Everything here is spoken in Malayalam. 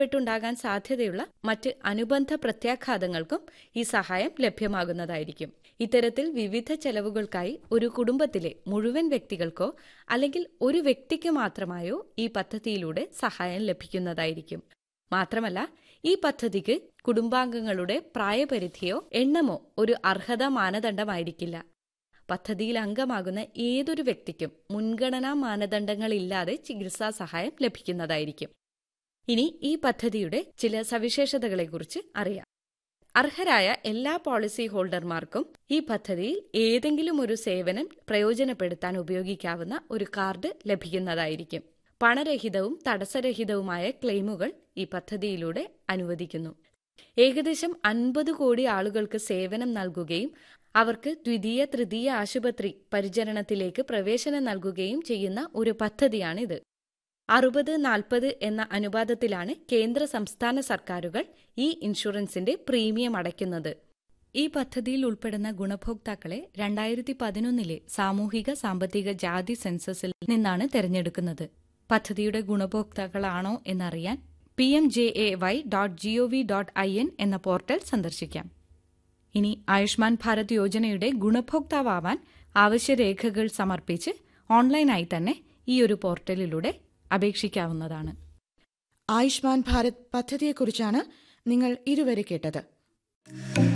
പ്പെട്ടുണ്ടാകാൻ സാധ്യതയുള്ള മറ്റ് അനുബന്ധ പ്രത്യാഘാതങ്ങൾക്കും ഈ സഹായം ലഭ്യമാകുന്നതായിരിക്കും. ഇത്തരത്തിൽ വിവിധ ചെലവുകൾക്കായി ഒരു കുടുംബത്തിലെ മുഴുവൻ വ്യക്തികൾക്കോ അല്ലെങ്കിൽ ഒരു വ്യക്തിക്ക് മാത്രമായോ ഈ പദ്ധതിയിലൂടെ സഹായം ലഭിക്കുന്നതായിരിക്കും. മാത്രമല്ല, ഈ പദ്ധതിക്ക് കുടുംബാംഗങ്ങളുടെ പ്രായപരിധിയോ എണ്ണമോ ഒരു അർഹതാ മാനദണ്ഡമായിരിക്കില്ല. പദ്ധതിയിൽ അംഗമാകുന്ന ഏതൊരു വ്യക്തിക്കും മുൻഗണനാ മാനദണ്ഡങ്ങളില്ലാതെ ചികിത്സാ സഹായം ലഭിക്കുന്നതായിരിക്കും. ഇനി ഈ പദ്ധതിയുടെ ചില സവിശേഷതകളെക്കുറിച്ച് അറിയാം. അർഹരായ എല്ലാ പോളിസി ഹോൾഡർമാർക്കും ഈ പദ്ധതിയിൽ ഏതെങ്കിലും ഒരു സേവനം പ്രയോജനപ്പെടുത്താൻ ഉപയോഗിക്കാവുന്ന ഒരു കാർഡ് ലഭിക്കുന്നതായിരിക്കും. പണരഹിതവും തടസ്സരഹിതവുമായ ക്ലെയിമുകൾ ഈ പദ്ധതിയിലൂടെ അനുവദിക്കുന്നു. ഏകദേശം 50 കോടി ആളുകൾക്ക് സേവനം നൽകുകയും അവർക്ക് ദ്വിതീയ തൃതീയ ആശുപത്രി പരിചരണത്തിലേക്ക് പ്രവേശനം നൽകുകയും ചെയ്യുന്ന ഒരു പദ്ധതിയാണിത്. 60-40 എന്ന അനുപാതത്തിലാണ് കേന്ദ്ര സംസ്ഥാന സർക്കാരുകൾ ഈ ഇൻഷുറൻസിന്റെ പ്രീമിയം അടയ്ക്കുന്നത്. ഈ പദ്ധതിയിൽ ഉൾപ്പെടുന്ന ഗുണഭോക്താക്കളെ 2011 സാമൂഹിക സാമ്പത്തിക ജാതി സെൻസസിൽ നിന്നാണ് തെരഞ്ഞെടുക്കുന്നത്. പദ്ധതിയുടെ ഗുണഭോക്താക്കളാണോ എന്നറിയാൻ pmjay.gov.in എന്ന പോർട്ടൽ സന്ദർശിക്കാം. ഇനി ആയുഷ്മാൻ ഭാരത് യോജനയുടെ ഗുണഭോക്താവാൻ ആവശ്യരേഖകൾ സമർപ്പിച്ച് ഓൺലൈനായി തന്നെ ഈ ഒരു പോർട്ടലിലൂടെ അപേക്ഷിക്കാവുന്നതാണ്. ആയുഷ്മാൻ ഭാരത് പദ്ധതിയെക്കുറിച്ചാണ് നിങ്ങൾ ഇതുവരെ കേട്ടത്.